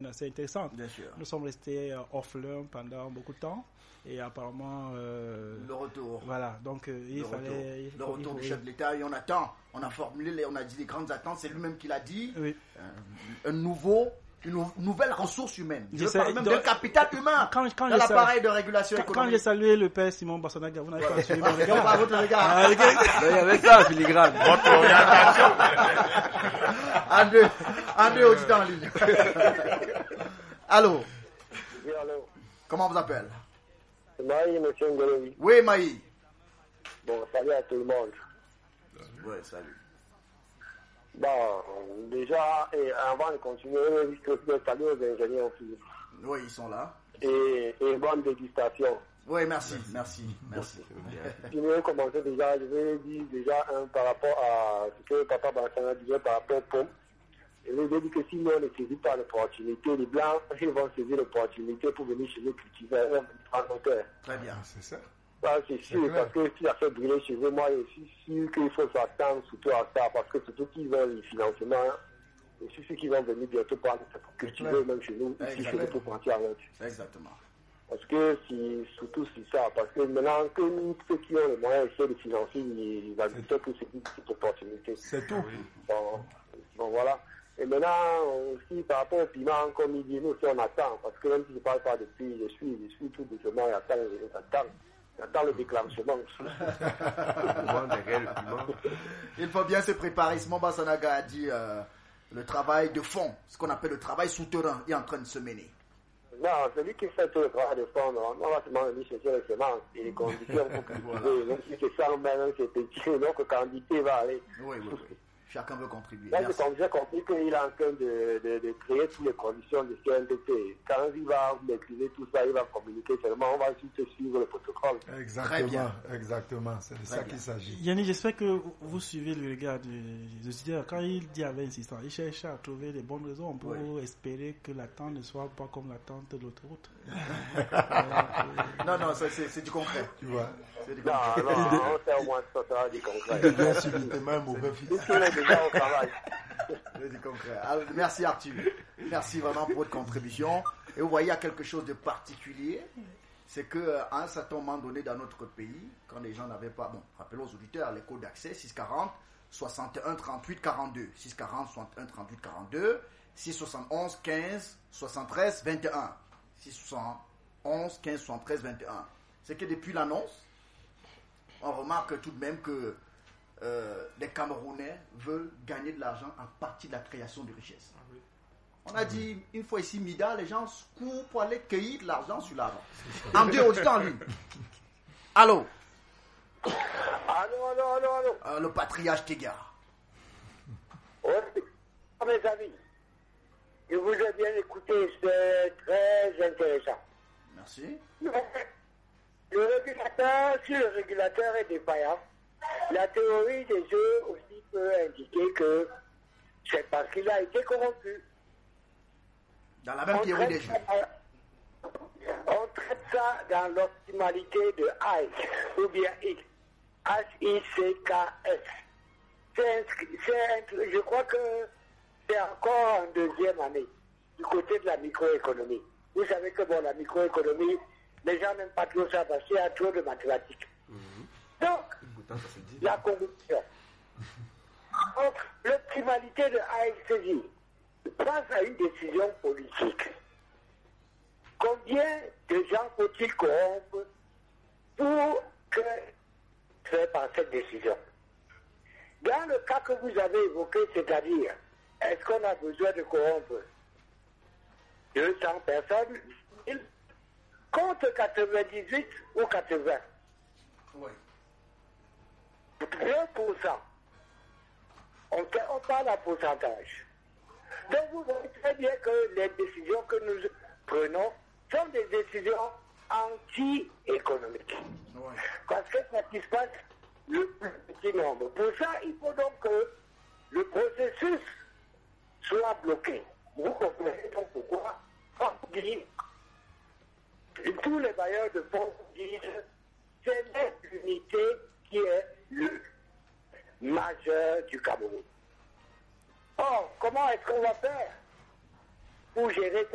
assez intéressante. Bien sûr. Nous sommes restés orphelins pendant beaucoup de temps et apparemment... le retour. Voilà, donc il fallait... Le retour du chef de l'État et on attend. On a formulé, on a dit les grandes attentes, c'est lui-même qui l'a dit. Oui. Une nouvelle ressource humaine. Je parle même d'un capital humain quand dans l'appareil de régulation économique. Quand j'ai salué le père Simon Bassanaga, vous n'avez pas suivi mon regard. Pas votre regard. Avec ça, filigrane. André, auditeur en ligne. Allô? Oui, allô. Comment on vous appelle? C'est Maï, monsieur Ngolovi. Oui, Maï. Bon, salut à tout le monde. Oui, salut. Bon, déjà, et avant de continuer, je veux saluer aux ingénieurs aussi. Oui, ils sont là. Et bonne dégustation. Oui, merci. Je vais commencer déjà, je vais dire déjà par rapport à ce que Papa Bassana disait par rapport aux pommes. Je vais dire que si nous on ne saisit pas l'opportunité, les Blancs, ils vont saisir l'opportunité pour venir chez nous cultiver en hauteur. Très bien, c'est ça. Ça, c'est sûr, parce que si ça fait brûler chez eux, moi, je suis sûr qu'il faut s'attendre surtout à ça, parce que surtout qu'ils veulent les financements, je suis sûr qu'ils vont venir bientôt pour cultiver même chez nous, ici chez nous pour partir avec. Exactement. Parce que surtout c'est ça, parce que maintenant que nous, ceux qui ont les moyens essaient de financer les agriculteurs que c'est une petite opportunité. C'est tout. Bon, voilà. Et maintenant, aussi, par rapport au piment, comme il dit, nous aussi on attend, parce que même si je ne parle pas depuis, je suis tout doucement, j'attends le déclenchement. Il faut bien se préparer. Simon Bassanaga a dit le travail de fond, ce qu'on appelle le travail souterrain, est en train de se mener. Non, celui qui fait tout le travail de fond, on va seulement venir chercher les semences et les conditions pour cultiver. Même si c'est 100 même c'est petit, notre quantité va aller. Oui. Chacun veut contribuer. Là, j'ai compris qu'il est en train de créer toutes les conditions de CNDP. Quand il va maîtriser tout ça, il va communiquer seulement. On va juste suivre le protocole. Exactement. C'est de ça qu'il s'agit. Yannick, j'espère que vous suivez le regard du étudiant. Quand il dit avec insistance, il cherche à trouver les bonnes raisons pour espérer que l'attente ne soit pas comme l'attente de l'autoroute. Non, c'est du concret. Tu vois. C'est du concret. Non, on sait au moins ça sera du concret. Bien subitement un mauvais fils. Déjà au travail. C'est du concret. Alors, merci Arthur. Merci vraiment pour votre contribution. Et vous voyez, il y a quelque chose de particulier. C'est qu'à un certain moment donné dans notre pays, quand les gens n'avaient pas... Bon, rappelons aux auditeurs, les codes d'accès 640 61 38 42. 640 61 38 42. 671 15 73 21. 671 15 73 21. C'est que depuis l'annonce, on remarque tout de même que les Camerounais veulent gagner de l'argent en partie de la création de richesses. On a dit, une fois ici, Mida, les gens se courent pour aller cueillir de l'argent sur l'argent. En deux, auditeur en ligne. Allô? Allô. Le patriarche Tega. Oui, mes amis. Je vous ai bien écouté, c'est très intéressant. Merci. Le régulateur est défaillant. La théorie des jeux aussi peut indiquer que c'est parce qu'il a été corrompu. Dans la même théorie des jeux. On traite ça dans l'optimalité de Hayek, ou bien X. H-I-C-K-S. Je crois que c'est encore en deuxième année du côté de la microéconomie. Vous savez que bon, la microéconomie, les gens n'aiment pas trop ça parce qu'il y a trop de mathématiques. Donc, la conclusion. Donc, l'optimalité de AXJ face à une décision politique. Combien de gens faut-il corrompre pour que fait par cette décision? Dans le cas que vous avez évoqué, c'est-à-dire, est-ce qu'on a besoin de corrompre 200 personnes contre 98 ou 80? Oui. 2%. On parle en pourcentage. Donc vous voyez très bien que les décisions que nous prenons sont des décisions anti-économiques. Oui. Parce qu'elles satisfassent le plus petit nombre. Pour ça, il faut donc que le processus soit bloqué. Vous comprenez donc pourquoi on dit, tous les bailleurs de fonds disent c'est l'unité qui est le majeur du Cameroun. Or, comment est-ce qu'on va faire pour gérer